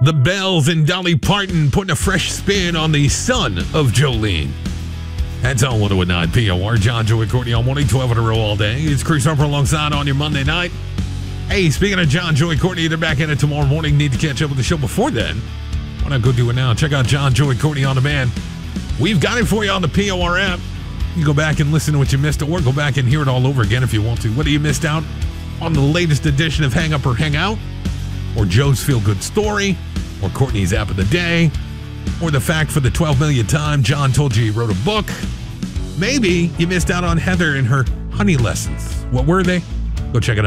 The Bells and Dolly Parton putting a fresh spin on the son of Jolene. That's on 101.9 POR. John, Joey, Courtney all morning, 12 in a row all day. It's Chris Harper alongside on your Monday night. Hey, speaking of John, Joey, Courtney, they're back in it tomorrow morning. Need to catch up with the show before then. Why not go do it now? Check out John, Joey, Courtney on demand. We've got it for you on the POR app. You go back and listen to what you missed, or go back and hear it all over again if you want to. Whether you missed out on the latest edition of Hang Up or Hang Out, or Joe's Feel Good Story, or Courtney's App of the Day, or the fact for the 12 millionth time John told you he wrote a book. Maybe you missed out on Heather and her honey lessons. What were they? Go check it out.